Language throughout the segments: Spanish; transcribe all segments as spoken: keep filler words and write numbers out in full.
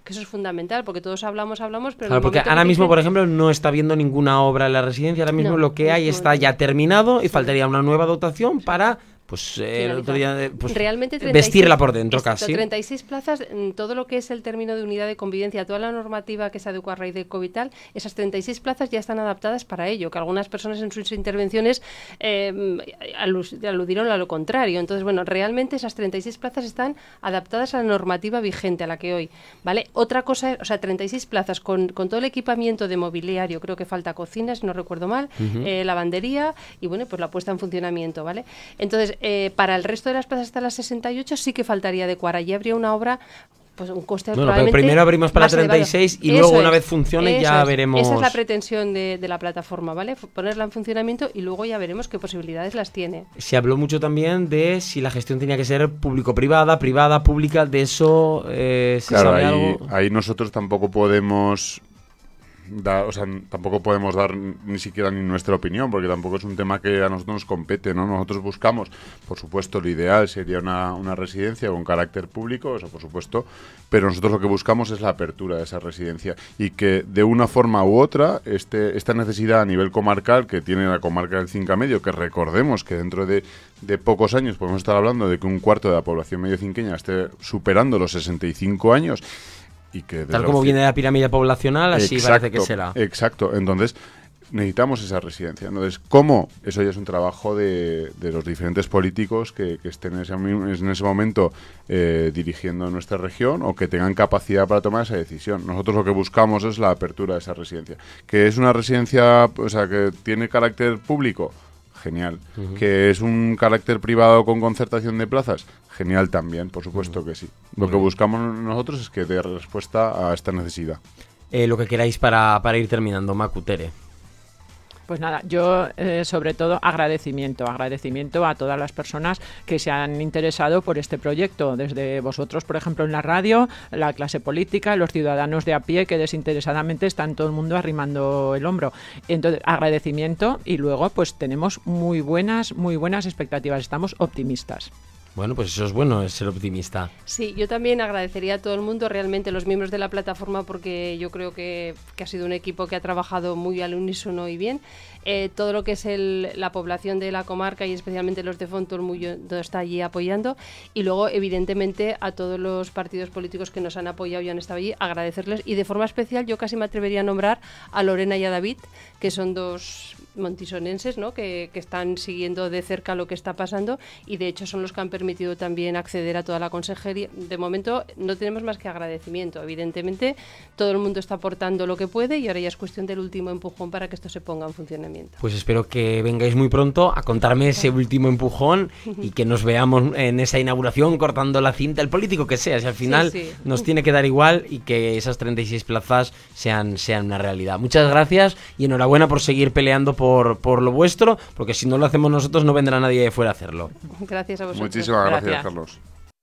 que eso es fundamental, porque todos hablamos, hablamos, pero... Claro, porque ahora mismo, dicen... por ejemplo, no está habiendo ninguna obra en la residencia, ahora mismo no, lo que hay está ya terminado y sí. faltaría una nueva dotación para... Pues, eh, el otro día, pues realmente vestirla por dentro exacto, casi. treinta y seis plazas, todo lo que es el término de unidad de convivencia, toda la normativa que se adecuó a raíz del COVID y tal, esas treinta y seis plazas ya están adaptadas para ello, que algunas personas en sus intervenciones eh, aludieron a lo contrario. Entonces, bueno, realmente esas treinta y seis plazas están adaptadas a la normativa vigente, a la que hoy, ¿vale? Otra cosa, o sea, treinta y seis plazas con, con todo el equipamiento de mobiliario, creo que falta cocinas, si no recuerdo mal, uh-huh. eh, lavandería y, bueno, pues la puesta en funcionamiento, ¿vale? Entonces, Eh, para el resto de las plazas hasta las sesenta y ocho sí que faltaría adecuar. Allí habría una obra, pues un coste bueno, probablemente pero primero abrimos para treinta y seis y luego eso una es, vez funcione ya es. veremos. Esa es la pretensión de, de la plataforma, ¿vale? Ponerla en funcionamiento y luego ya veremos qué posibilidades las tiene. Se habló mucho también de si la gestión tenía que ser público-privada, privada, pública, de eso eh, se claro, sabe ahí, algo. Ahí nosotros tampoco podemos... Da, o sea, tampoco podemos dar ni siquiera ni nuestra opinión, porque tampoco es un tema que a nosotros nos compete, ¿no? Nosotros buscamos, por supuesto, lo ideal sería una, una residencia con carácter público, o sea, por supuesto, pero nosotros lo que buscamos es la apertura de esa residencia y que de una forma u otra este, esta necesidad a nivel comarcal que tiene la comarca del Cinca Medio, que recordemos que dentro de, de pocos años podemos estar hablando de que un cuarto de la población mediocinqueña esté superando los sesenta y cinco años. Y que tal como viene la pirámide poblacional, así exacto, parece que será. Exacto, entonces necesitamos esa residencia. Entonces, ¿cómo? Eso ya es un trabajo de, de los diferentes políticos que, que estén en ese, en ese momento eh, dirigiendo nuestra región o que tengan capacidad para tomar esa decisión. Nosotros lo que buscamos es la apertura de esa residencia. ¿Que es una residencia, o sea, que tiene carácter público? Genial. Uh-huh. ¿Que es un carácter privado con concertación de plazas? Genial también, por supuesto uh-huh. que sí. Lo Muy que bien. buscamos nosotros es que dé respuesta a esta necesidad. Eh, lo que queráis para, para ir terminando, Macu, Tere. Pues nada, yo eh, sobre todo agradecimiento, agradecimiento a todas las personas que se han interesado por este proyecto, desde vosotros, por ejemplo, en la radio, la clase política, los ciudadanos de a pie que desinteresadamente están todo el mundo arrimando el hombro. Entonces, agradecimiento y luego pues tenemos muy buenas, muy buenas expectativas, estamos optimistas. Bueno, pues eso es bueno, es ser optimista. Sí, yo también agradecería a todo el mundo, realmente los miembros de la plataforma, porque yo creo que, que ha sido un equipo que ha trabajado muy al unísono y bien. Eh, todo lo que es el, la población de la comarca y especialmente los de Font, todo el mundo está allí apoyando. Y luego, evidentemente, a todos los partidos políticos que nos han apoyado y han estado allí, agradecerles. Y de forma especial, yo casi me atrevería a nombrar a Lorena y a David, que son dos montisonenses, ¿no? que, que están siguiendo de cerca lo que está pasando y de hecho son los que han permitido también acceder a toda la consejería. De momento no tenemos más que agradecimiento. Evidentemente todo el mundo está aportando lo que puede y ahora ya es cuestión del último empujón para que esto se ponga en funcionamiento. Pues espero que vengáis muy pronto a contarme ese último empujón y que nos veamos en esa inauguración cortando la cinta, el político que sea, si al final sí, sí. nos tiene que dar igual y que esas treinta y seis plazas sean, sean una realidad. Muchas gracias y enhorabuena por seguir peleando por Por, por lo vuestro, porque si no lo hacemos nosotros no vendrá nadie de fuera a hacerlo. Gracias a vosotros. Muchísimas gracias, gracias Carlos.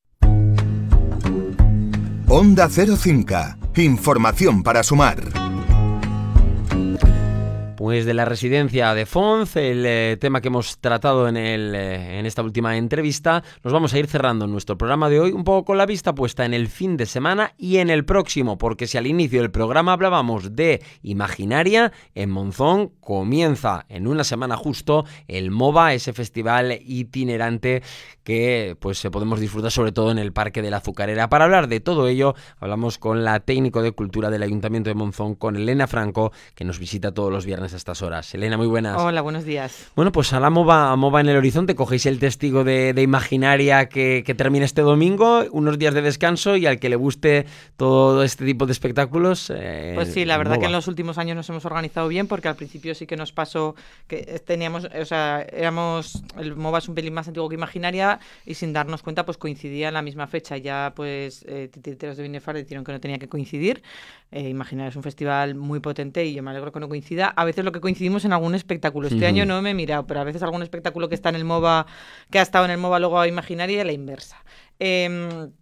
Onda Cero Cinca. Información para sumar. Pues de la residencia de Font, el eh, tema que hemos tratado en, el, eh, en esta última entrevista, nos vamos a ir cerrando nuestro programa de hoy un poco con la vista puesta en el fin de semana y en el próximo, porque si al inicio del programa hablábamos de Imaginaria, en Monzón comienza en una semana justo el MOBA, ese festival itinerante que pues podemos disfrutar sobre todo en el Parque de la Azucarera. Para hablar de todo ello, hablamos con la técnico de Cultura del Ayuntamiento de Monzón, con Elena Franco, que nos visita todos los viernes a estas horas. Elena, muy buenas. Hola, buenos días. Bueno, pues a la MOBA, a MOBA en el horizonte, cogéis el testigo de, de Imaginaria que, que termina este domingo, unos días de descanso y al que le guste todo este tipo de espectáculos. Eh, pues sí, la verdad MOBA. Que en los últimos años nos hemos organizado bien porque al principio sí que nos pasó que teníamos, o sea, éramos, el MOBA es un pelín más antiguo que Imaginaria y sin darnos cuenta pues coincidía en la misma fecha. Ya pues eh, titiriteros de Binefar dijeron que no tenía que coincidir. Eh, Imaginaria es un festival muy potente y yo me alegro que no coincida. A veces lo que coincidimos en algún espectáculo. Este uh-huh. año no me he mirado, pero a veces algún espectáculo que está en el MOBA, que ha estado en el MOBA luego a Imaginaria y la inversa. Eh,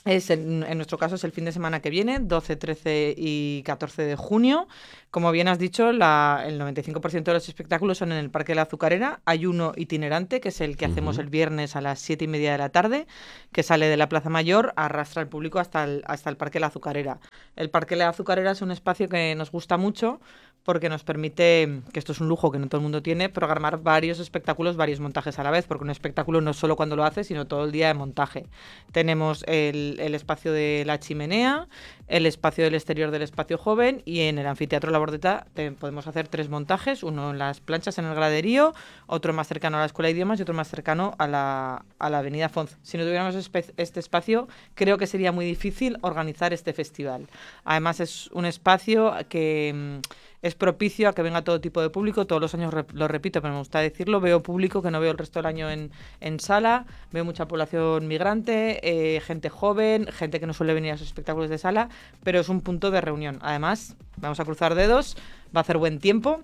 Es en, en nuestro caso es el fin de semana que viene, doce, trece y catorce de junio. Como bien has dicho, la, el noventa y cinco por ciento de los espectáculos son en el Parque de la Azucarera. Hay uno itinerante, que es el que uh-huh. hacemos el viernes a las siete y media de la tarde, que sale de la Plaza Mayor, arrastra al público hasta el, hasta el Parque de la Azucarera. El Parque de la Azucarera es un espacio que nos gusta mucho porque nos permite, que esto es un lujo que no todo el mundo tiene, programar varios espectáculos, varios montajes a la vez, porque un espectáculo no es solo cuando lo haces, sino todo el día de montaje. Tenemos el, el espacio de la chimenea, el espacio del exterior del espacio joven, y en el anfiteatro La Bordeta te, podemos hacer tres montajes, uno en las planchas en el graderío, otro más cercano a la Escuela de Idiomas y otro más cercano a la, a la Avenida Fons. Si no tuviéramos espe- este espacio, creo que sería muy difícil organizar este festival. Además es un espacio que es propicio a que venga todo tipo de público. Todos los años, lo repito, pero me gusta decirlo, veo público que no veo el resto del año en, en sala, veo mucha población migrante, eh, gente joven, gente que no suele venir a los espectáculos de sala, pero es un punto de reunión. Además, vamos a cruzar dedos, va a hacer buen tiempo,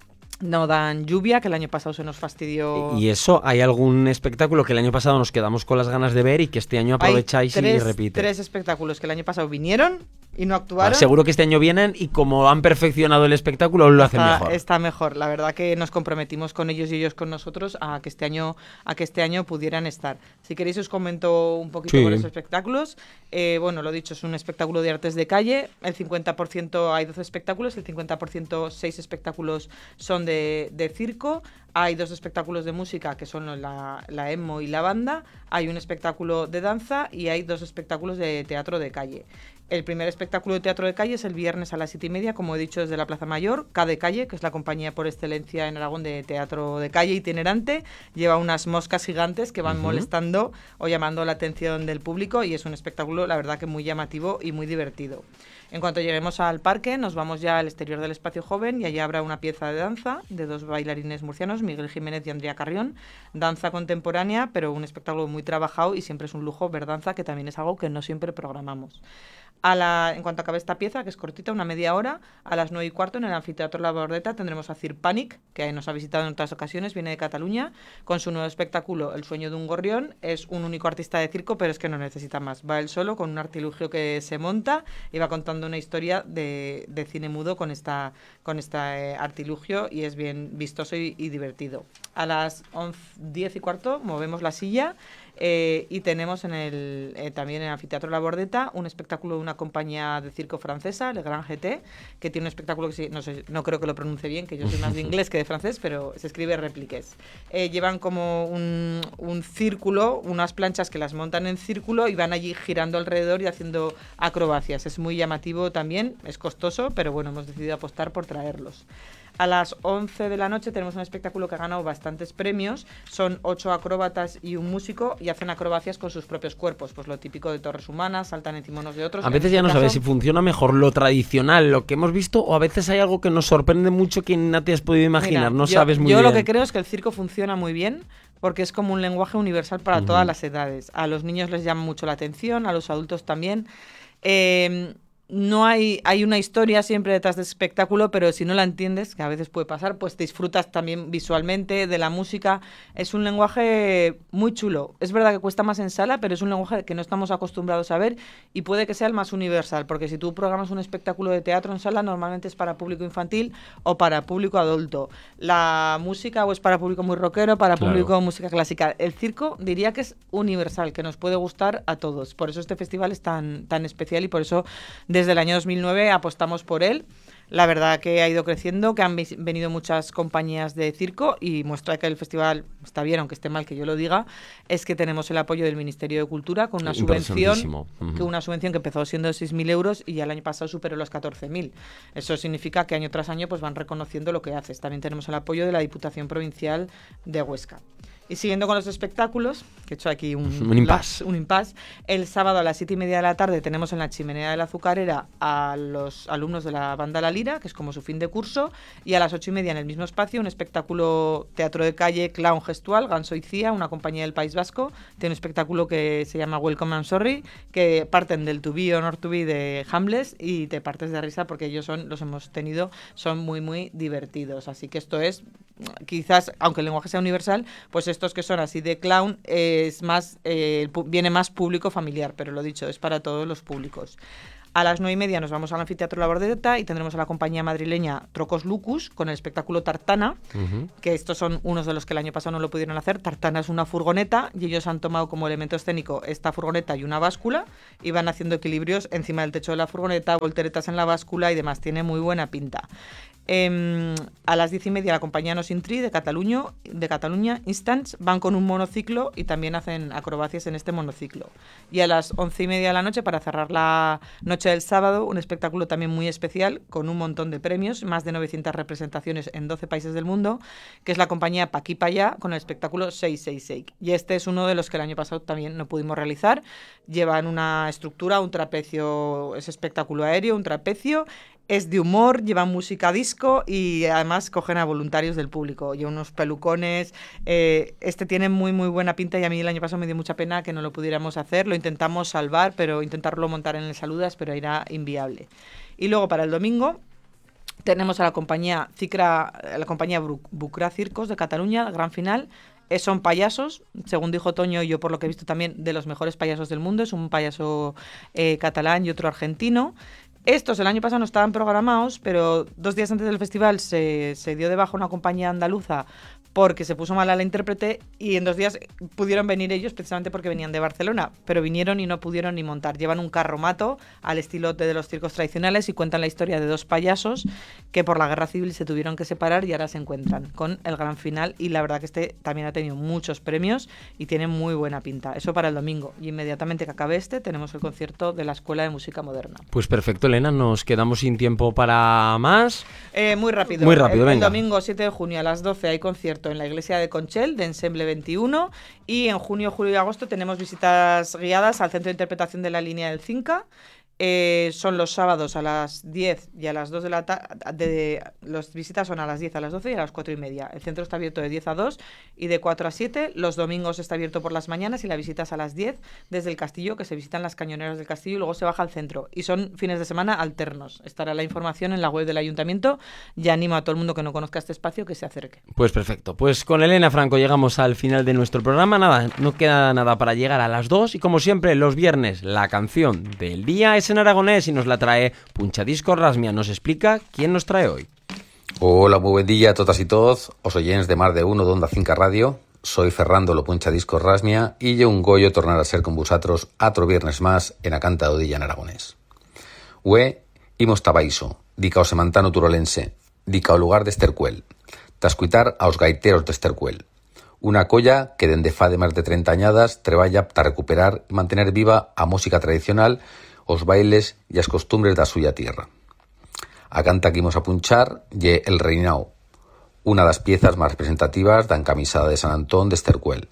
no dan lluvia, que el año pasado se nos fastidió. ¿Y eso? ¿Hay algún espectáculo que el año pasado nos quedamos con las ganas de ver y que este año aprovecháis tres, y repite? Tres espectáculos que el año pasado vinieron y no actuaron. Ah, seguro que este año vienen y como han perfeccionado el espectáculo lo hacen está, mejor. Está mejor. La verdad que nos comprometimos con ellos y ellos con nosotros a que este año a que este año pudieran estar. Si queréis os comento un poquito sí. con los espectáculos. Eh, bueno, lo dicho, es un espectáculo de artes de calle. El cincuenta por ciento hay doce espectáculos, el cincuenta por ciento seis espectáculos son de, de circo. Hay dos espectáculos de música que son la, la emo y la banda. Hay un espectáculo de danza y hay dos espectáculos de teatro de calle. El primer espectáculo de teatro de calle es el viernes a las siete y media, como he dicho, desde la Plaza Mayor. K de Calle, que es la compañía por excelencia en Aragón de teatro de calle itinerante, lleva unas moscas gigantes que van uh-huh. molestando o llamando la atención del público, y es un espectáculo, la verdad, que muy llamativo y muy divertido. En cuanto lleguemos al parque, nos vamos ya al exterior del espacio joven y allí habrá una pieza de danza de dos bailarines murcianos, Miguel Jiménez y Andrea Carrión. Danza contemporánea, pero un espectáculo muy trabajado, y siempre es un lujo ver danza, que también es algo que no siempre programamos. A la, en cuanto acabe esta pieza, que es cortita, una media hora, a las nueve y cuarto en el anfiteatro La Bordeta tendremos a Cir Panic, que nos ha visitado en otras ocasiones, viene de Cataluña, con su nuevo espectáculo El sueño de un gorrión. Es un único artista de circo, pero es que no necesita más. Va él solo con un artilugio que se monta y va contando una historia de, de cine mudo con esta con este eh, artilugio, y es bien vistoso y, y divertido. A las once, diez y cuarto movemos la silla. Eh, y tenemos en el, eh, también en el anfiteatro La Bordeta un espectáculo de una compañía de circo francesa, Le Grand G T, que tiene un espectáculo que sí, no sé, no creo que lo pronuncie bien, que yo soy más de inglés que de francés, pero se escribe Répliques. Eh, llevan como un, un círculo, unas planchas que las montan en círculo y van allí girando alrededor y haciendo acrobacias. Es muy llamativo también, es costoso, pero bueno, hemos decidido apostar por traerlos. A las once de la noche tenemos un espectáculo que ha ganado bastantes premios. Son ocho acróbatas y un músico, y hacen acrobacias con sus propios cuerpos. Pues lo típico de torres humanas, saltan encima unos de otros. A veces ya no sabes si funciona mejor lo tradicional, lo que hemos visto, o a veces hay algo que nos sorprende mucho que no te has podido imaginar. Mira, no yo, sabes muy yo bien. Yo lo que creo es que el circo funciona muy bien, porque es como un lenguaje universal para uh-huh. todas las edades. A los niños les llama mucho la atención, a los adultos también. Eh... No hay, hay una historia siempre detrás del espectáculo, pero si no la entiendes, que a veces puede pasar, pues te disfrutas también visualmente de la música. Es un lenguaje muy chulo. Es verdad que cuesta más en sala, pero es un lenguaje que no estamos acostumbrados a ver, y puede que sea el más universal, porque si tú programas un espectáculo de teatro en sala, normalmente es para público infantil o para público adulto. La música o es para público muy rockero, para claro. público música clásica. El circo diría que es universal, que nos puede gustar a todos. Por eso este festival es tan, tan especial, y por eso desde el año dos mil nueve apostamos por él. La verdad que ha ido creciendo, que han venido muchas compañías de circo, y muestra que el festival está bien, aunque esté mal que yo lo diga, es que tenemos el apoyo del Ministerio de Cultura con una subvención, uh-huh. que una subvención que empezó siendo de seis mil euros y ya el año pasado superó los catorce mil. Eso significa que año tras año pues van reconociendo lo que haces. También tenemos el apoyo de la Diputación Provincial de Huesca. Y siguiendo con los espectáculos, que he hecho aquí un, un impasse. un impasse, el sábado a las siete y media de la tarde tenemos en la Chimenea de la Azucarera a los alumnos de la banda La Lira, que es como su fin de curso, y a las ocho y media en el mismo espacio un espectáculo teatro de calle, clown gestual, Ganso y Cía, una compañía del País Vasco, tiene un espectáculo que se llama Welcome and Sorry, que parten del To Be or Not To Be de Hamlet y te partes de risa porque ellos son, los hemos tenido, son muy muy divertidos. Así que esto es quizás, aunque el lenguaje sea universal, pues estos que son así de clown eh, es más eh, viene más público familiar, pero lo dicho, es para todos los públicos. A las nueve y media nos vamos al Anfiteatro La Bordeta y tendremos a la compañía madrileña Trocos Lucus con el espectáculo Tartana, uh-huh. que estos son unos de los que el año pasado no lo pudieron hacer. Tartana es una furgoneta y ellos han tomado como elemento escénico esta furgoneta y una báscula y van haciendo equilibrios encima del techo de la furgoneta, volteretas en la báscula y demás. Tiene muy buena pinta. Eh, a las diez y media la compañía Nos Intri de Cataluña, de Cataluña Instants van con un monociclo y también hacen acrobacias en este monociclo. Y a las once y media de la noche, para cerrar la noche del sábado, un espectáculo también muy especial con un montón de premios, más de novecientas representaciones en doce países del mundo, que es la compañía Paqui Payá con el espectáculo seis seis seis. Y este es uno de los que el año pasado también no pudimos realizar. Llevan una estructura, un trapecio, es espectáculo aéreo, un trapecio. Es de humor, llevan música disco y además cogen a voluntarios del público. Llevan unos pelucones. Eh, este tiene muy, muy buena pinta y a mí el año pasado me dio mucha pena que no lo pudiéramos hacer. Lo intentamos salvar, pero intentarlo montar en el Saludas, pero era inviable. Y luego para el domingo tenemos a la compañía Cicra, a la compañía Bucra Circos de Cataluña, el gran final. Eh, son payasos, según dijo Toño, y yo por lo que he visto también de los mejores payasos del mundo. Es un payaso eh, catalán y otro argentino. Estos el año pasado no estaban programados, pero dos días antes del festival se, se dio de baja una compañía andaluza porque se puso mal a la intérprete y en dos días pudieron venir ellos precisamente porque venían de Barcelona, pero vinieron y no pudieron ni montar. Llevan un carromato al estilo de los circos tradicionales y cuentan la historia de dos payasos que por la guerra civil se tuvieron que separar y ahora se encuentran con el gran final y la verdad que este también ha tenido muchos premios y tiene muy buena pinta. Eso para el domingo y inmediatamente que acabe este tenemos el concierto de la Escuela de Música Moderna. Pues perfecto, Elena, nos quedamos sin tiempo para más. Eh, muy rápido. Muy rápido, el, venga. El domingo siete de junio a las doce hay concierto en la iglesia de Conchel de Ensemble veintiuno y en junio, julio y agosto tenemos visitas guiadas al Centro de Interpretación de la Línea del Cinca. Eh, son los sábados a las diez y a las dos de la tarde. Las visitas son a las diez, a las doce y a las cuatro y media. El centro está abierto de diez a dos y de cuatro a siete. Los domingos está abierto por las mañanas y la visita es a las diez desde el castillo, que se visitan las cañoneras del castillo y luego se baja al centro. Y son fines de semana alternos. Estará la información en la web del ayuntamiento y animo a todo el mundo que no conozca este espacio que se acerque. Pues perfecto. Pues con Elena Franco llegamos al final de nuestro programa. Nada, no queda nada para llegar a las dos y como siempre los viernes la canción del día es en aragonés y nos la trae Punxadiscos Rasmia. Nos explica quién nos trae hoy. Hola, muy buen día a todas y todos. Os oyéis de Mar de Uno de Onda Cinca Radio. Soy Ferrando lo Punxadiscos Rasmia y yo un goyo tornar a ser con vosotros otro viernes más en a canta odilla en aragonés. Ue, imos tabaiso, dica o semantano turolense, dica o lugar de Estercuel, tascuitar aos gaiteros de Estercuel. Una colla que dende fa de máis de treinta añadas treballa para recuperar e mantener viva a música tradicional, os bailes e as costumbres da suya tierra. A canta que imos a punchar lle El Reinao, unha das piezas máis representativas da encamisada de San Antón de Estercuel.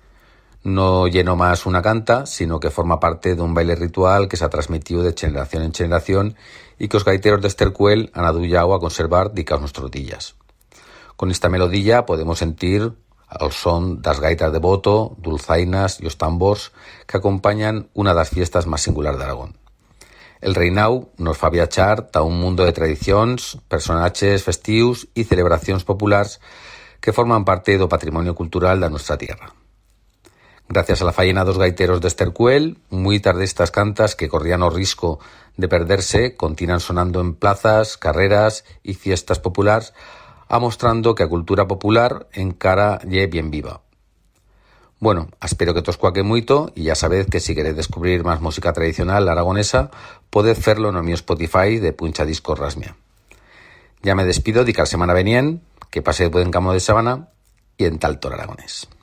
No lle nomás unha canta, sino que forma parte dun baile ritual que se ha transmitido de generación en generación e que os gaiteros de Estercuel han adullado a conservar dica os nostros días. Con esta melodía podemos sentir al son das gaitas de boto, dulzainas e os tambors que acompañan unha das fiestas máis singulares de Aragón. El Reinau nos fa viachar ta un mundo de tradicións, personaxes festivos e celebracións populares que forman parte do patrimonio cultural da nuestra tierra. Gracias a la faena dos gaiteros de Estercuel, muitas destas cantas que corrían o risco de perderse continúan sonando en plazas, carreras e fiestas populares, amostrando que a cultura popular encara lle bien viva. Bueno, espero que tos cuaque moito e ya sabed que si queréis descubrir máis música tradicional aragonesa, poded hacerlo no mío Spotify de Punxadiscos Rasmia. Ya me despido de cada semana venien, que paséis buen camo de sabana y en tal tor aragonés.